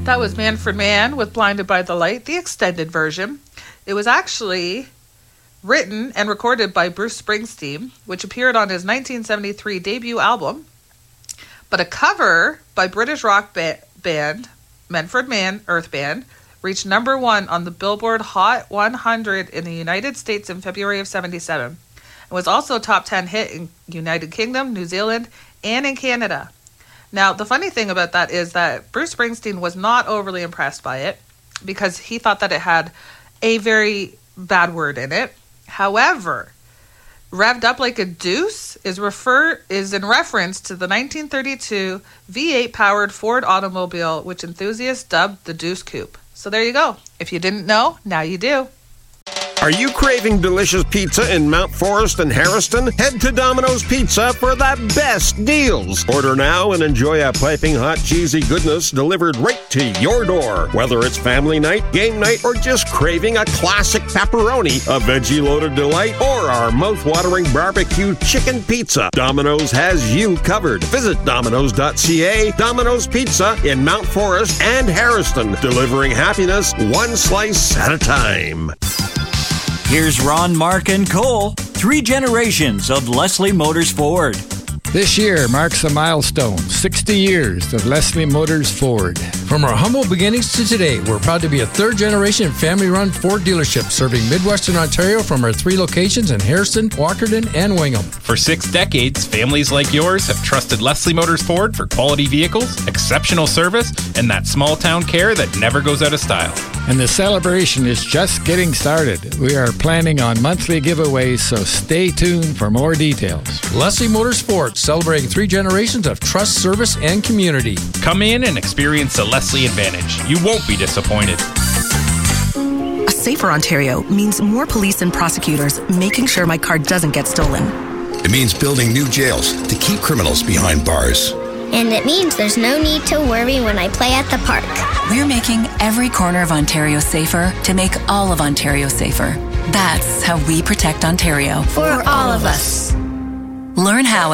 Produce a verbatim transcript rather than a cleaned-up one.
That was Manfred Mann with Blinded by the Light, the extended version. It was actually written and recorded by Bruce Springsteen, which appeared on his nineteen seventy-three debut album. But a cover by British rock ba- band Manfred Mann Earth Band reached number one on the Billboard Hot one hundred in the United States in February of seventy-seven. It was also a top ten hit in United Kingdom, New Zealand, and in Canada. Now, the funny thing about that is that Bruce Springsteen was not overly impressed by it because he thought that it had a very bad word in it. However, Revved Up Like a Deuce is refer is in reference to the nineteen thirty-two V eight powered Ford automobile, which enthusiasts dubbed the Deuce Coupe. So there you go. If you didn't know, now you do. Are you craving delicious pizza in Mount Forest and Harrison? Head to Domino's Pizza for the best deals. Order now and enjoy a piping hot cheesy goodness delivered right to your door. Whether it's family night, game night, or just craving a classic pepperoni, a veggie-loaded delight, or our mouth-watering barbecue chicken pizza, Domino's has you covered. Visit Domino's dot C A. Domino's Pizza in Mount Forest and Harrison, delivering happiness one slice at a time. Here's Ron, Mark, and Cole, three generations of Leslie Motors Ford. This year marks a milestone, sixty years of Leslie Motors Ford. From our humble beginnings to today, we're proud to be a third-generation family-run Ford dealership serving Midwestern Ontario from our three locations in Harrison, Walkerton, and Wingham. For six decades, families like yours have trusted Leslie Motors Ford for quality vehicles, exceptional service, and that small-town care that never goes out of style. And the celebration is just getting started. We are planning on monthly giveaways, so stay tuned for more details. Leslie Motors Ford, celebrating three generations of trust, service, and community. Come in and experience the Leslie advantage. You won't be disappointed. A safer Ontario means more police and prosecutors making sure my car doesn't get stolen. It means building new jails to keep criminals behind bars. And it means there's no need to worry when I play at the park. We're making every corner of Ontario safer to make all of Ontario safer. That's how we protect Ontario. For all of us. Learn how